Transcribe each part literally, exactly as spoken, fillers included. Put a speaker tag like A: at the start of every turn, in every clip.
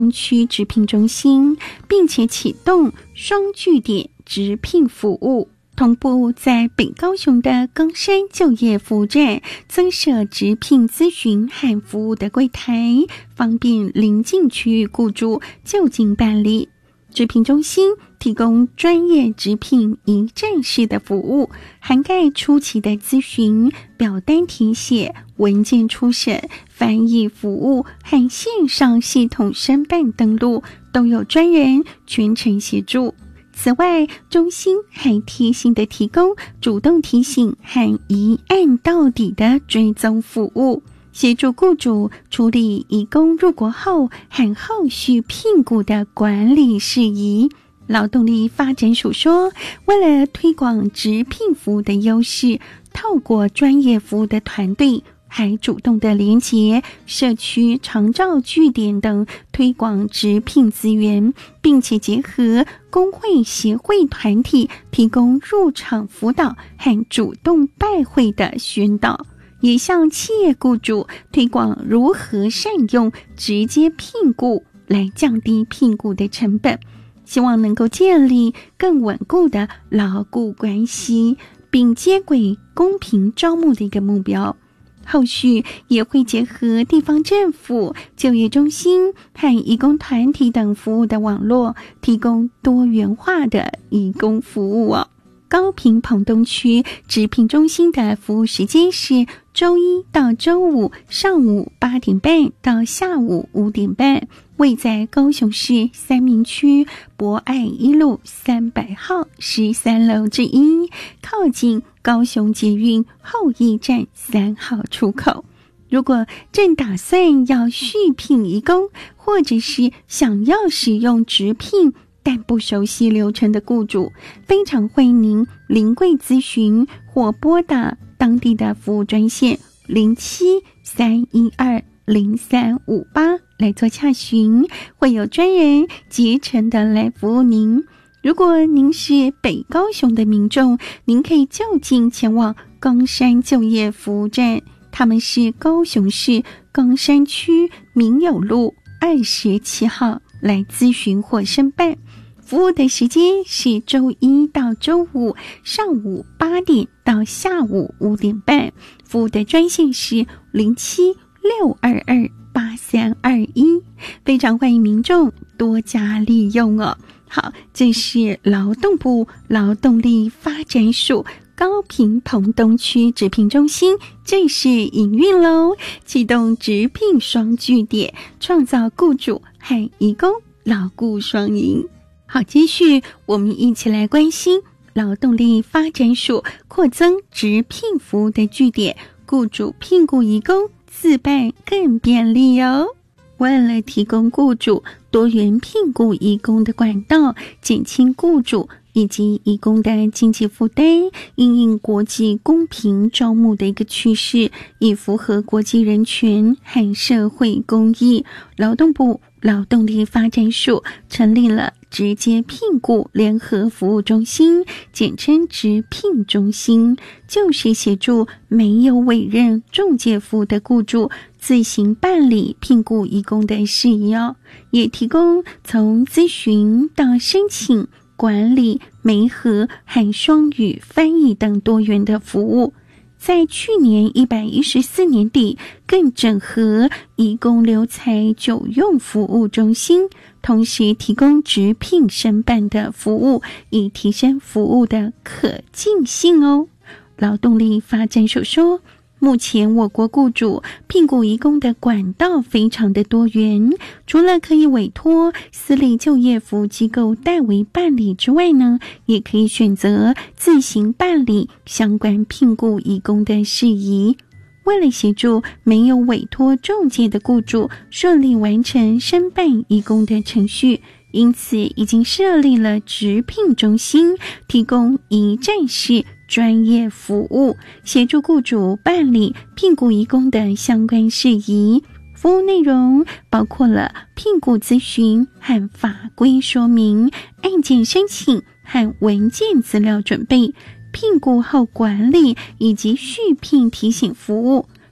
A: 区直聘中心，并且启动双据点直聘服务，同步在北高雄的冈山就业服务站增设直聘咨询和服务的柜台，方便邻近区域雇主就近办理。直聘中心提供专业直聘一站式的服务，涵盖初期的咨询、表单填写、文件初审、翻译服务和线上系统申办登录，都有专人全程协助。此外，中心还贴心的提供主动提醒和一案到底的追踪服务，协助雇主处理移工入国后和后续聘雇的管理事宜。劳动力发展署说，为了推广直聘服务的优势，透过专业服务的团队，还主动的连结社区长照据点等推广直聘资源，并且结合工会协会团体提供入场辅导和主动拜会的宣导，也向企业雇主推广如何善用直接聘雇来降低聘雇的成本，希望能够建立更稳固的劳雇关系，并接轨公平招募的一个目标。后续也会结合地方政府、就业中心和移工团体等服务的网络，提供多元化的移工服务哦。高屏澎东区直聘中心的服务时间是周一到周五上午八点半到下午五点半，位在高雄市三民区博爱一路三百号十三楼之一，靠近高雄捷运后驿站三号出口。如果正打算要续聘移工，或者是想要使用直聘但不熟悉流程的雇主，非常欢迎您临柜咨询或拨打当地的服务专线零七三一二零三五八来做洽询，会有专人竭诚的来服务您。如果您是北高雄的民众，您可以就近前往冈山就业服务站，他们是高雄市冈山区民友路二十七号来咨询或申办。服务的时间是周一到周五上午八点到下午五点半，服务的专线是零七六二二八三二一，非常欢迎民众多加利用哦。好，这是劳动部劳动力发展署高屏澎东区直聘中心正式营运咯，启动直聘双据点，创造雇主和移工劳雇双赢。好，继续我们一起来关心劳动力发展署扩增直聘服务的据点，雇主聘雇移工自办更便利哦。为了提供雇主多元聘雇移工的管道，减轻雇主以及移工的经济负担，因应国际公平招募的一个趋势，以符合国际人权和社会公益，劳动部劳动力发展署成立了直接聘雇联合服务中心，简称直聘中心，就是协助没有委任仲介服务的雇主自行办理聘雇移工的事宜哦，也提供从咨询到申请、管理、媒合和双语翻译等多元的服务。在去年一百一十四年底，更整合移工留才久用服务中心，同时提供直聘申办的服务，以提升服务的可进性哦。劳动力发展署说，目前我国雇主聘雇移工的管道非常的多元，除了可以委托私立就业服务机构代为办理之外呢，也可以选择自行办理相关聘雇移工的事宜。为了协助没有委托仲介的雇主顺利完成申办移工的程序，因此已经设立了直聘中心，提供一站式专业服务，协助雇主办理聘雇移工的相关事宜。服务内容包括了聘雇咨询和法规说明、案件申请和文件资料准备、聘雇后管理以及续聘提醒服务、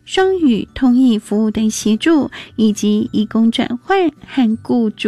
A: 双语通译服务的协助，以及移工转换和雇主